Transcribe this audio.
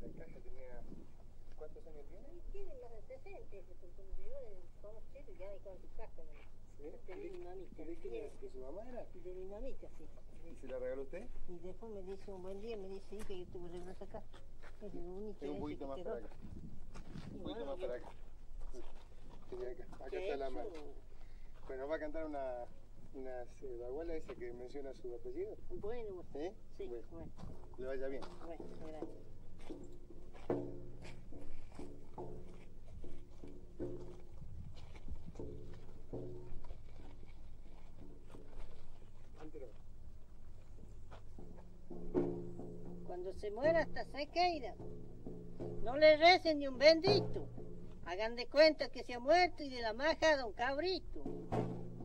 la caja tenía... ¿Cuántos años tiene? Tiene más de 60, porque yo conocí ya de con su caja. ¿Sí? De mi mamita. ¿De quién era? ¿De su mamá era? De mi mamita, sí. ¿Y se la regaló usted? Y después me dice un buen día, me dice, hija, yo te voy a regalar esta caja. Es lo único Tengo un poquito más para acá. Un poquito más para acá. Acá está la mano. Bueno, va a cantar una baguala esa que menciona su apellido. Bueno, ¿Eh? sí, Bueno. bueno. Le vaya bien. Bueno, gracias. Cuando se muera hasta Sequeira, no le recen ni un bendito. Hagan de cuenta que se ha muerto y de la maja a don Cabrito.